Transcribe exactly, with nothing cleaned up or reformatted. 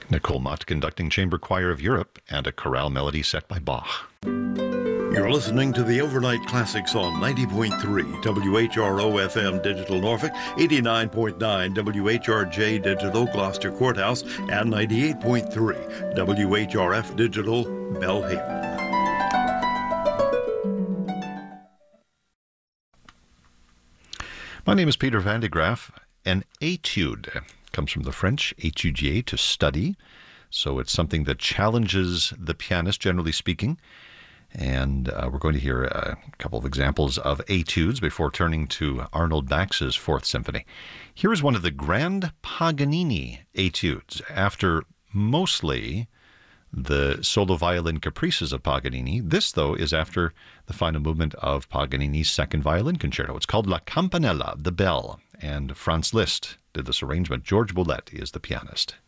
Nicole Mott conducting Chamber Choir of Europe and a chorale melody set by Bach. You're listening to the Overnight Classics on ninety point three W H R O F M Digital Norfolk, eighty-nine point nine W H R J Digital Gloucester Courthouse, and ninety-eight point three W H R F Digital Belhaven. My name is Peter Van de Graaf. An etude comes from the French étudier, to study. So it's something that challenges the pianist, generally speaking. And uh, we're going to hear a couple of examples of etudes before turning to Arnold Bax's Fourth Symphony. Here is one of the Grand Paganini etudes, after mostly the solo violin caprices of Paganini. This, though, is after the final movement of Paganini's Second Violin Concerto. It's called La Campanella, the Bell, and Franz Liszt did this arrangement. George Boulez is the pianist.